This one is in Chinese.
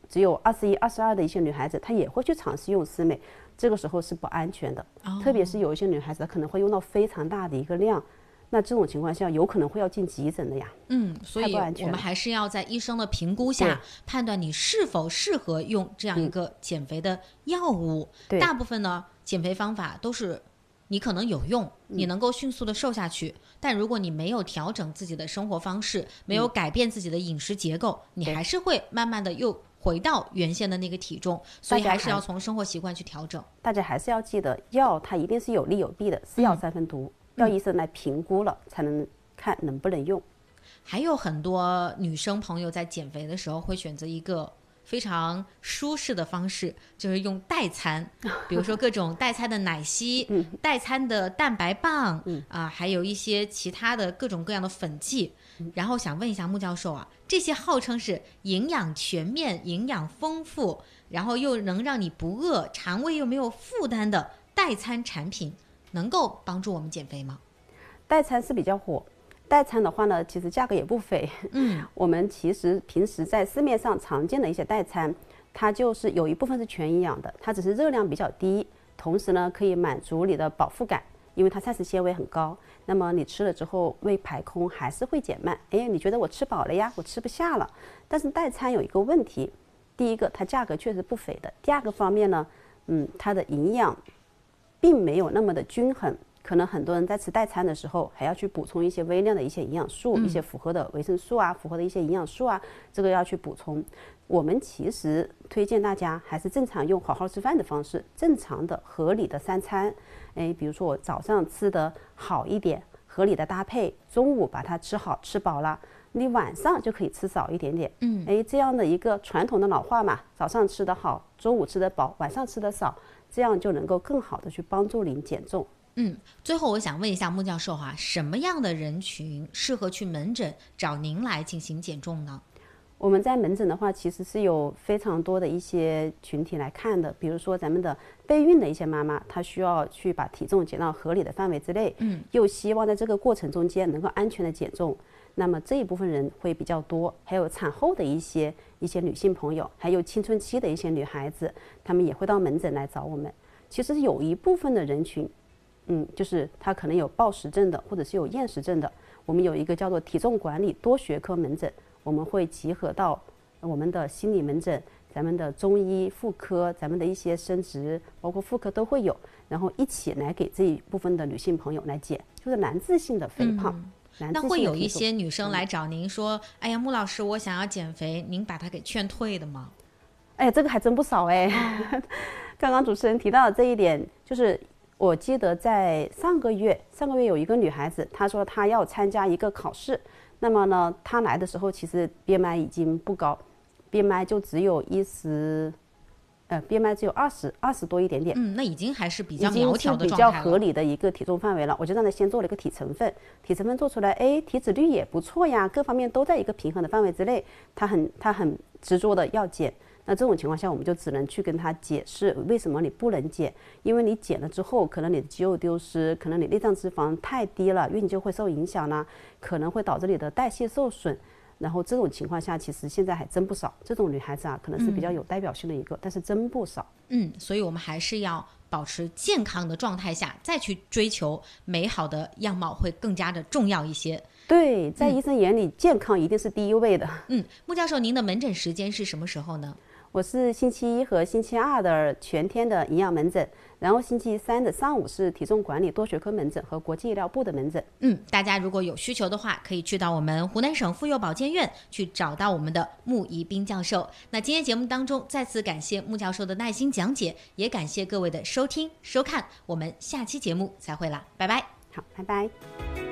只有21、22的一些女孩子，她也会去尝试用丝美，这个时候是不安全的。特别是有一些女孩子，她可能会用到非常大的一个量，那这种情况下有可能会要进急诊的呀。 所以我们还是要在医生的评估下判断你是否适合用这样一个减肥的药物。大部分呢，减肥方法都是你可能有用，你能够迅速的瘦下去，但如果你没有调整自己的生活方式，没有改变自己的饮食结构，你还是会慢慢的又回到原先的那个体重，所以还是要从生活习惯去调整。 大家还是要记得，药它一定是有利有弊的，是药三分毒，要医生来评估了才能看能不能用。 还有很多女生朋友在减肥的时候会选择一个非常舒适的方式，就是用代餐，比如说各种代餐的奶昔、代餐的蛋白棒还有一些其他的各种各样的粉剂。然后想问一下穆教授啊，这些号称是营养全面、营养丰富，然后又能让你不饿、肠胃又没有负担的代餐产品，能够帮助我们减肥吗？ 代餐是比较火。代餐的话呢，其实价格也不菲。我们其实平时在市面上常见的一些代餐，它就是有一部分是全营养的，它只是热量比较低，同时呢可以满足你的饱腹感，因为它膳食纤维很高。那么你吃了之后胃排空还是会减慢，你觉得我吃饱了呀，我吃不下了。但是代餐有一个问题，第一个它价格确实不菲的，第二个方面呢，它的营养并没有那么的均衡。可能很多人在吃代餐的时候还要去补充一些微量的一些营养素，一些符合的维生素啊，符合的一些营养素啊，这个要去补充。我们其实推荐大家还是正常用好好吃饭的方式，正常的合理的三餐。比如说我早上吃的好一点，合理的搭配，中午把它吃好吃饱了，你晚上就可以吃少一点点。这样的一个传统的老话嘛，早上吃得好，中午吃得饱，晚上吃得少，这样就能够更好的去帮助您减重。 最后我想问一下穆教授什么样的人群适合去门诊找您来进行减重呢？ 我们在门诊的话，其实是有非常多的一些群体来看的，比如说咱们的备孕的一些妈妈，她需要去把体重减到合理的范围之内，又希望在这个过程中间能够安全的减重，那么这一部分人会比较多。还有产后的一些女性朋友，还有青春期的一些女孩子，她们也会到门诊来找我们。其实有一部分的人群就是他可能有暴食症的，或者是有厌食症的，我们有一个叫做体重管理多学科门诊，我们会集合到我们的心理门诊、咱们的中医妇科、咱们的一些生殖，包括妇科都会有，然后一起来给这一部分的女性朋友来减，就是难治性的肥胖。 那会有一些女生来找您说，哎呀，穆老师，我想要减肥，您把她给劝退的吗？ 这个还真不少刚刚主持人提到的这一点，就是我记得在上个月有一个女孩子，她说她要参加一个考试，那么呢，她来的时候其实 BMI 已经不高， BMI 就只有BMI 只有20多一点点， 那已经还是比较苗条的状态了， 比较合理的一个体重范围了。我就让她先做了一个体成分做出来，体脂率也不错呀，各方面都在一个平衡的范围之内，她很执着的要减。那这种情况下，我们就只能去跟他解释为什么你不能减，因为你减了之后，可能你的肌肉丢失，可能你内脏脂肪太低了，运就会受影响啦，可能会导致你的代谢受损。然后这种情况下，其实现在还真不少，这种女孩子可能是比较有代表性的一个，但是真不少。 所以我们还是要保持健康的状态下，再去追求美好的样貌，会更加的重要一些。 对，在医生眼里，健康一定是第一位的。 穆教授，您的门诊时间是什么时候呢？ 我是星期一和星期二的全天的营养门诊，然后星期三的上午是体重管理多学科门诊和国际医疗部的门诊。 大家如果有需求的话，可以去到我们湖南省妇幼保健院去找到我们的穆宜宾教授。那今天节目当中再次感谢穆教授的耐心讲解，也感谢各位的收听收看，我们下期节目再会了，拜拜。 好，拜拜。